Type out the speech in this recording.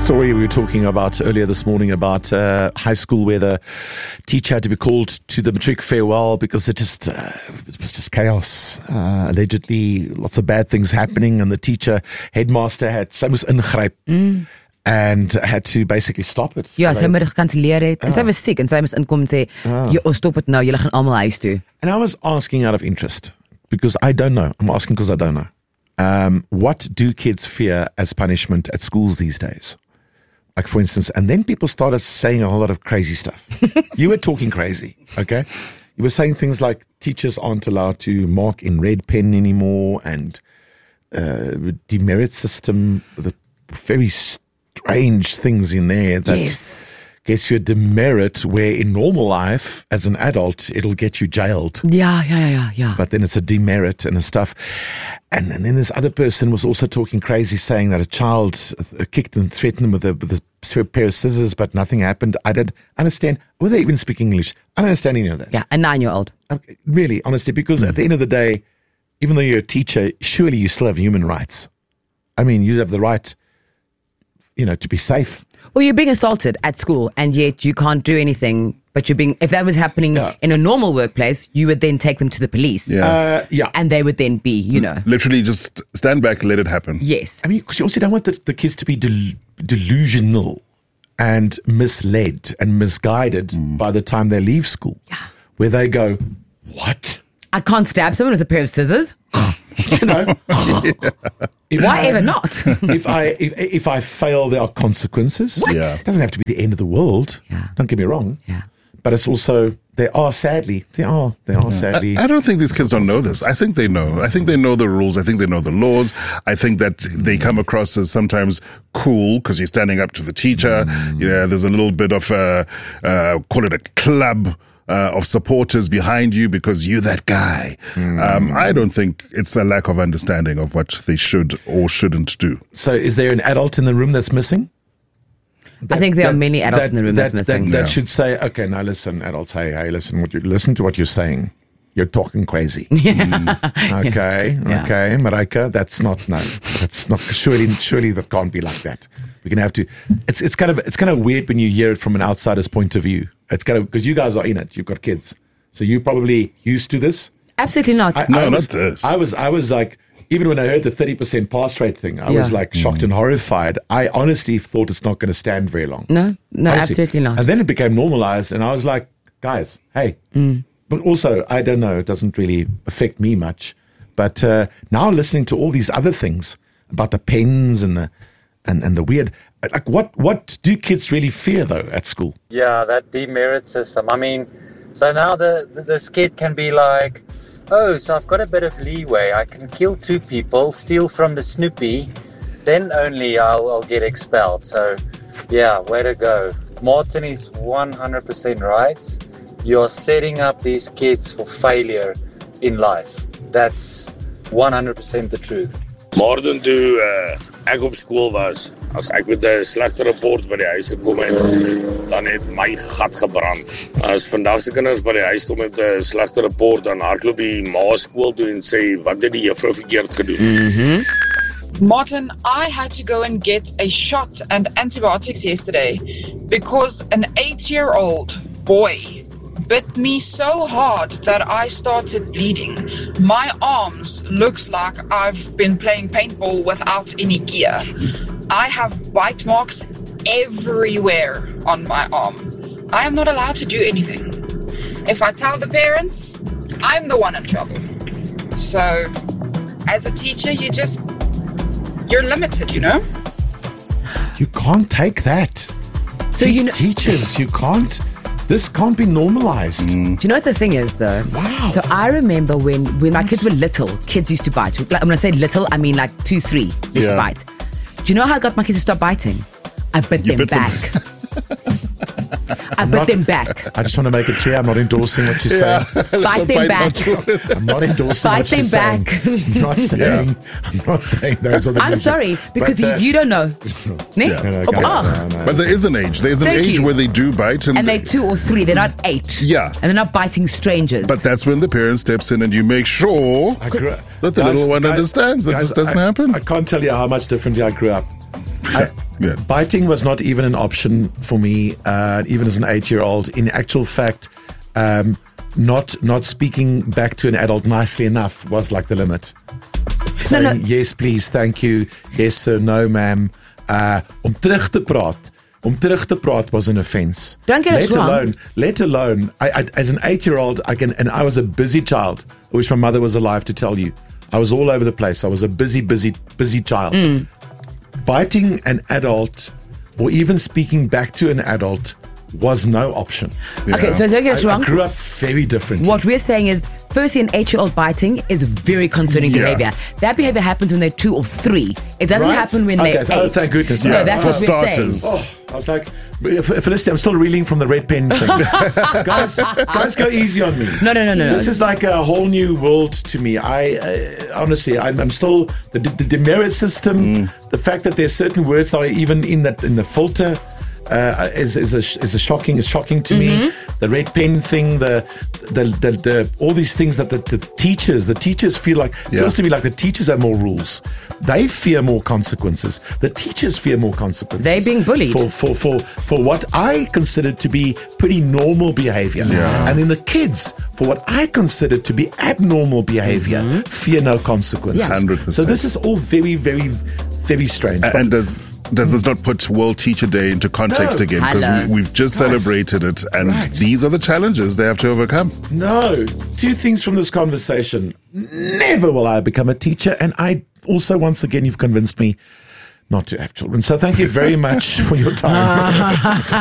story we were talking about earlier this morning about high school where the teacher had to be called to the matric farewell because it was just chaos. Allegedly, lots of bad things happening, and the headmaster had sy moes ingryp and had to basically stop it. Ja, sy moet gekanselleer het en sy was siek en sy moes inkom en sê, stop het nou, julle gaan almal huis toe. And I was asking out of interest because I don't know. I'm asking because I don't know. What do kids fear as punishment at schools these days? Like, for instance, and then people started saying a whole lot of crazy stuff. You were talking crazy, okay? You were saying things like teachers aren't allowed to mark in red pen anymore, and demerit system, the very strange things in there that gets you a demerit where in normal life, as an adult, it'll get you jailed. Yeah. But then it's a demerit and stuff. And then this other person was also talking crazy, saying that a child kicked and threatened them with a pair of scissors, but nothing happened. I don't understand. Were they even speaking English? I don't understand any of that. Yeah, a 9-year-old. Okay, really, honestly, because at the end of the day, even though you're a teacher, surely you still have human rights. I mean, you have the right, to be safe. Well, you're being assaulted at school, and yet you can't do anything. But if that was happening in a normal workplace, you would then take them to the police. And they would then be, Literally just stand back and let it happen. Yes. I mean, because you also don't want the kids to be delusional and misled and misguided by the time they leave school. Yeah. Where they go, what? I can't stab someone with a pair of scissors. Why ever not? if I fail, there are consequences. What? Yeah. It doesn't have to be the end of the world. Yeah. Don't get me wrong. Yeah. But it's also, they are sadly. I don't think these kids don't know this. I think they know. I think they know the rules. I think they know the laws. I think that they come across as sometimes cool because you're standing up to the teacher. Yeah, there's a little bit of call it a club of supporters behind you because you're that guy. I don't think it's a lack of understanding of what they should or shouldn't do. So is there an adult in the room that's missing? I think there are many adults in the room that's missing. That should say, okay, now listen, adults, hey, listen to what you're saying. You're talking crazy. Okay, Marika, that's not surely that can't be like that. We're gonna have to. It's kind of weird when you hear it from an outsider's point of view. It's kind of because you guys are in it. You've got kids, so you're probably used to this. Absolutely not. Not this. I was like, even when I heard the 30% pass rate thing, I was like shocked and horrified. I honestly thought it's not going to stand very long. No, honestly. Absolutely not. And then it became normalized, and I was like, guys, hey. But also, I don't know, it doesn't really affect me much. But now listening to all these other things about the pens and the weird, like what do kids really fear though at school? Yeah, that demerit system. I mean, so now this kid can be like, oh, so I've got a bit of leeway. I can kill 2 people, steal from the Snoopy, then only I'll get expelled. So, yeah, way to go. Martin is 100% right. You're setting up these kids for failure in life. That's 100% the truth. Martin, toe ek op skool was, as ek met 'n slegte rapport by die huis gekom het, dan het my gat gebrand. As vandag se kinders by die huis kom met 'n slegte rapport, dan hardloop die ma skool toe en sê, wat het die juffrou verkeerd gedoen? Martin, I had to go and get a shot and antibiotics yesterday because an 8-year-old boy bit me so hard that I started bleeding. My arms looks like I've been playing paintball without any gear. I have bite marks everywhere on my arm. I am not allowed to do anything. If I tell the parents, I'm the one in trouble. So, as a teacher, you're limited, You can't take that. So teachers, you can't. This can't be normalized. Do you know what the thing is, though? Wow. So I remember when my kids were little, kids used to bite. Like, when I say little, I mean like 2, 3. They used to bite. Do you know how I got my kids to stop biting? I bit them back. I bit them back. I just want to make it clear, I'm not endorsing what you're saying. Bite them back. I'm not endorsing what you're saying. I'm not saying those are the I'm sorry, because you don't know. But there is an age. There's an age where they do bite. And they're 2 or 3. They're not 8. Yeah. And they're not biting strangers. But that's when the parent steps in and you make sure that the little one understands that this doesn't happen. I can't tell you how much differently I grew up. Yeah. Biting was not even an option for me, even as an 8-year-old. In actual fact, not speaking back to an adult nicely enough was like the limit. Saying, yes, please, thank you, yes, sir, no, ma'am. Om terug te praat was an offense. Don't get us wrong. Let alone, I, as an 8-year-old, and I was a busy child. I wish my mother was alive to tell you. I was all over the place. I was a busy child. Biting an adult or even speaking back to an adult was no option. Okay, so don't get us wrong. I grew up very differently. What we're saying is, firstly, an 8-year-old biting is very concerning behavior. That behavior happens when they're 2 or 3. It doesn't happen when they're 8. Oh, thank goodness. No, that's what we're saying. Oh, I was like, Felicity, I'm still reeling from the red pen thing. guys, go easy on me. No. This is like a whole new world to me. Honestly, I'm still the demerit system. The fact that there's certain words that are even in the filter. Is shocking to me. The red pen thing, the all these things that the teachers feel like feels to me like the teachers have more rules. They fear more consequences. The teachers fear more consequences. They're being bullied for what I consider to be pretty normal behavior, and then the kids for what I consider to be abnormal behavior fear no consequences. 100%. So this is all very, very, very strange. And does this not put World Teacher Day into context again? Because we've just celebrated it, and these are the challenges they have to overcome. No. 2 things from this conversation. Never will I become a teacher, and I also, once again, you've convinced me not to have children. So thank you very much for your time.